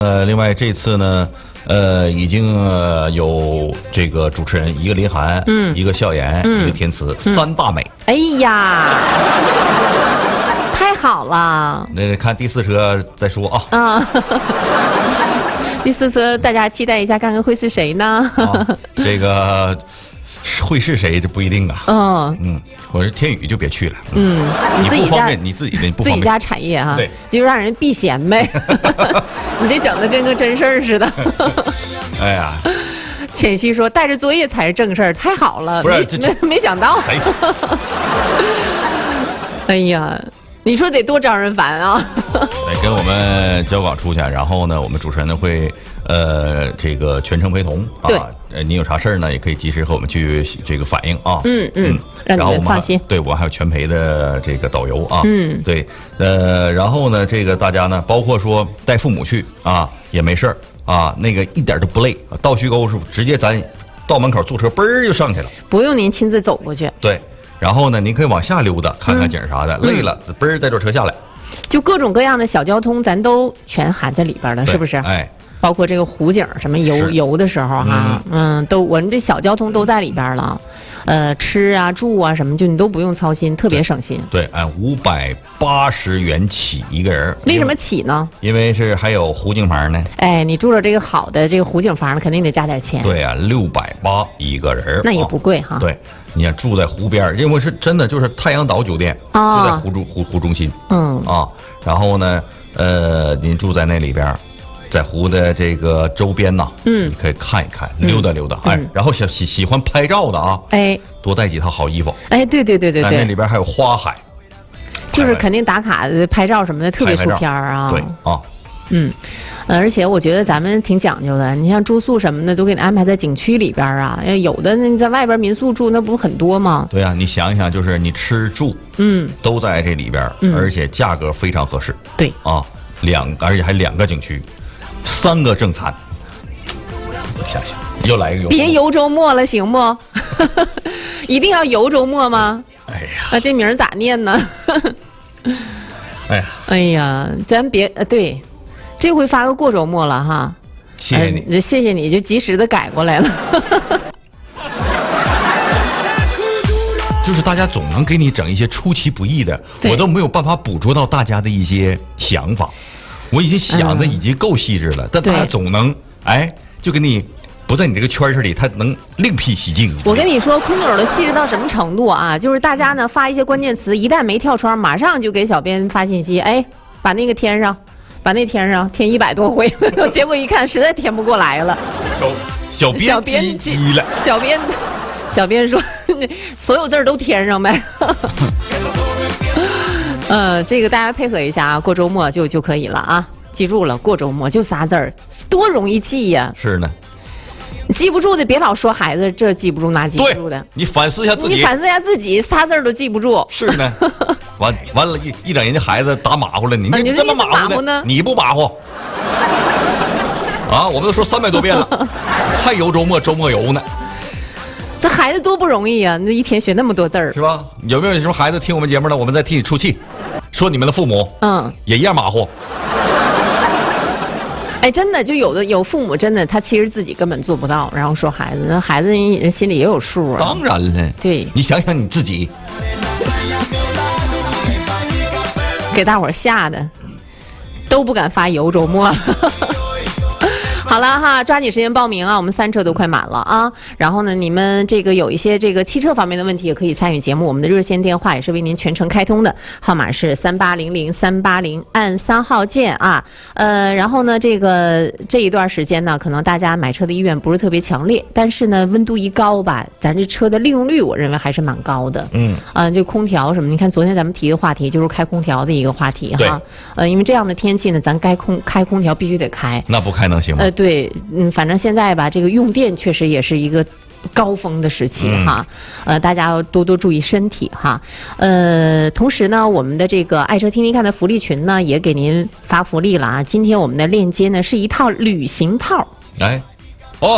另外这次呢，已经有这个主持人，一个林涵，一个笑言，一个填词，3大美。 哎呀，太好了！ 那看第4车再说啊。 啊，第4车大家期待一下，看看会是谁呢？ 这个会是谁这不一定啊。我说天宇就别去了。 你自己家你自己的不方便， 自己家产业哈， 对， 就让人避嫌呗。你这整的跟个真事儿似的。 哎呀， 浅汐说带着作业才是正事儿，太好了， 不是没想到。哎呀，你说得多招人烦啊！ 对，跟我们交广出去，然后呢，我们主持人呢会这个全程陪同啊。 对， 你有啥事儿呢，也可以及时和我们去这个反映啊。 让你们放心。 对，我还有全陪的这个导游啊。对，然后呢，这个大家呢，包括说带父母去啊，也没事儿啊，那个一点都不累。倒须沟是直接咱到门口坐车嘣儿就上去了， 不用您亲自走过去。 对。然后呢，您可以往下溜达，看看景啥的。累了，嘣儿再坐车下来。 就各种各样的小交通，咱都全含在里边了，是不是？ 哎， 包括这个湖景什么游的时候哈，都我们这小交通都在里边了。吃啊住啊什么，就你都不用操心，特别省心。 对，按580元起一个人。 为什么起呢？ 因为是还有湖景房呢。 哎，你住着这个好的这个湖景房，肯定得加点钱。 对啊，680一个人， 那也不贵哈。 对。你看住在湖边，因为是真的就是太阳岛酒店，就在湖中心。然后呢，您住在那里边，在湖的这个周边呐，你可以看一看，溜达溜达。哎，然后喜欢拍照的啊，哎，多带几套好衣服。 哎，对， 那里边还有花海， 就是肯定打卡拍照什么的，特别出片啊。 对啊。 而且我觉得咱们挺讲究的，你像住宿什么的都给你安排在景区里边啊，有的你在外边民宿住那不很多吗？ 对啊，你想一想，就是你吃住，都在这里边，而且价格非常合适。 对啊， 而且还2个景区，3个正餐。我想想，又来一个别游周末了，行不？一定要游周末吗？ 哎呀， 这名咋念呢？哎呀，咱别对。这回发个过周末了哈， 谢谢你， 谢谢你，就及时的改过来了。 就是大家总能给你整一些出其不意的，我都没有办法捕捉到大家的一些想法，我已经想的已经够细致了，但他总能就给你不在你这个圈里，他能另辟蹊径。 我跟你说，空友的细致到什么程度啊？就是大家呢发一些关键词，一旦没跳窗，马上就给小编发信息，把那个填上。把那填上，填100多回，结果一看实在填不过来了。 小编急了。 小编说，所有字儿都填上呗。这个大家配合一下啊，过周末就可以了啊，记住了，过周末就仨字儿，多容易记呀。 是呢。 记不住的别老说孩子这记不住那记不住的， 你反思一下自己。 你反思一下自己，仨字儿都记不住。 是呢。完了，一整人家孩子打马虎了，你这么马虎呢？ 你不马虎啊？我们都说300多遍了，还游周末游呢。 这孩子多不容易啊！那一天学那么多字儿， 是吧？有没有什么孩子听我们节目呢？我们再替你出气，说你们的父母，也一样马虎。 真的就有父母真的他其实自己根本做不到，然后说孩子，那孩子人心里也有数啊。 当然了， 对， 你想想你自己。 给大伙儿吓得都不敢发游周末了。好了哈，抓紧时间报名啊！我们3车都快满了啊。然后呢，你们这个有一些这个汽车方面的问题，也可以参与节目。我们的热线电话也是为您全程开通的，号码是3800-380，按3号键啊。然后呢，这一段时间呢，可能大家买车的意愿不是特别强烈，但是呢，温度一高吧，咱这车的利用率我认为还是蛮高的。这空调什么，你看昨天咱们提的话题就是开空调的一个话题哈。因为这样的天气呢，咱开空调必须得开， 那不开能行吗？ 对，反正现在吧，这个用电确实也是一个高峰的时期哈，大家要多多注意身体哈。同时呢，我们的这个爱车听听看的福利群呢，也给您发福利了啊。今天我们的链接呢是一套旅行套。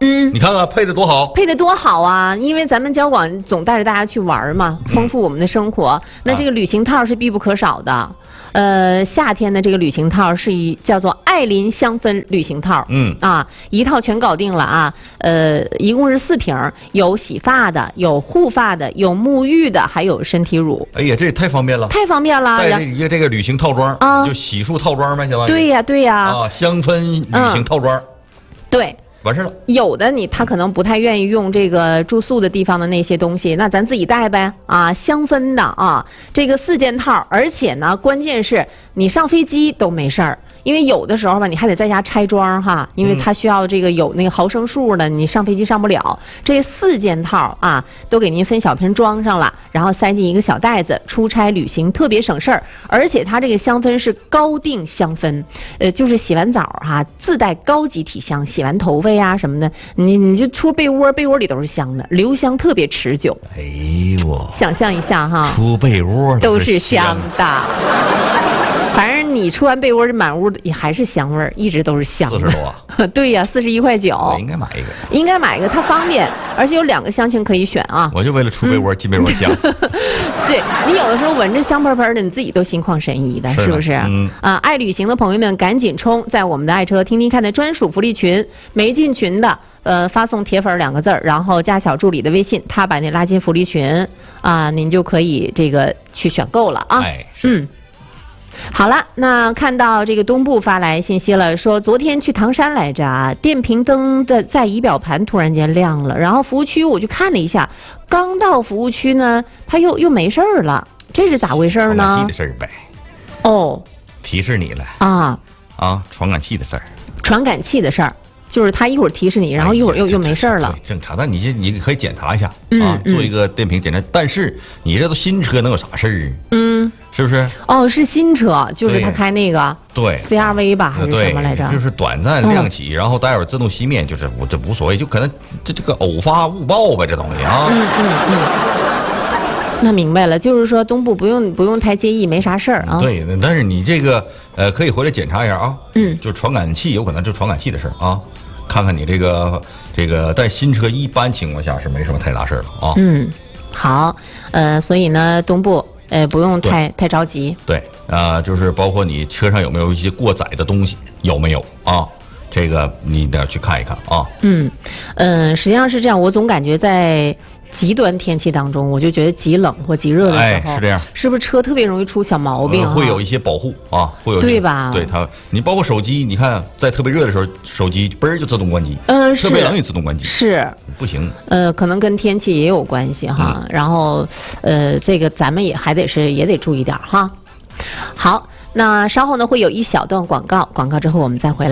你看看配的多好， 配的多好啊！因为咱们交广总带着大家去玩嘛，丰富我们的生活。那这个旅行套是必不可少的。夏天的这个旅行套是叫做艾琳香氛旅行套。一套全搞定了啊。一共是4瓶，有洗发的，有护发的，有沐浴的，还有身体乳。 哎呀，这也太方便了！ 太方便了！ 带着一个这个旅行套装啊，就洗漱套装呗，相当于。 对呀。 啊，香氛旅行套装。 对。 完事了， 有的他可能不太愿意用这个住宿的地方的那些东西，那咱自己带呗啊，香氛的啊，这个4件套，而且呢，关键是你上飞机都没事儿。因为有的时候吧，你还得在家拆装哈，因为它需要这个有那个毫升数的，你上飞机上不了。这4件套啊，都给您分小瓶装上了，然后塞进一个小袋子，出差旅行特别省事儿。而且它这个香氛是高定香氛，就是洗完澡哈，自带高级体香，洗完头发呀什么的，你就出被窝，被窝里都是香的，留香特别持久。 哎呦， 想象一下哈， 出被窝都是香的。反正你出完被窝，这满屋也还是香味儿，一直都是香的。 40多。 对呀，41.9块。 应该买一个。 应该买一个，它方便，而且有2个香型可以选啊。 我就为了出被窝，进被窝香。 对，你有的时候闻着香喷喷的，你自己都心旷神怡的，是不是？爱旅行的朋友们赶紧冲，在我们的爱车听听看的专属福利群，没进群的，发送铁粉2个字，然后加小助理的微信，他把你拉进福利群啊，您就可以这个去选购了啊。好了，那看到这个东部发来信息了，说昨天去唐山来着啊，电瓶灯的在仪表盘突然间亮了，然后服务区我去看了一下，刚到服务区呢，它又没事儿了，这是咋回事呢？ 传感器的事儿呗。 哦， 提示你了啊， 传感器的事儿。 传感器的事儿。就是他一会儿提示你，然后一会儿又没事儿了。 正常，但你可以检查一下啊，做一个电瓶检查。但是你这都新车，能有啥事儿？是不是？ 哦，是新车，就是他开那个对 CRV 吧，还是什么来着？ 就是短暂亮起，然后待会儿自动熄灭，就是我这无所谓，就可能这个偶发误报呗，这东西啊。 那明白了，就是说东部不用太介意，没啥事儿啊。 对，但是你这个可以回来检查一下啊。就传感器有可能就传感器的事儿啊。看看你这个，但新车一般情况下是没什么太大事儿了啊。 好，所以呢，东部不用太着急。 对，就是包括你车上有没有一些过载的东西，有没有啊？这个你得去看一看啊。 实际上是这样，我总感觉在极端天气当中，我就觉得极冷或极热的时候， 是这样， 是不是车特别容易出小毛病？ 会有一些保护啊，会有对吧？ 对它，你包括手机，你看在特别热的时候，手机嘣儿就自动关机，特别冷也自动关机， 是不行。 可能跟天气也有关系哈。然后这个咱们也得注意点哈。好，那稍后呢会有一小段广告之后我们再回来。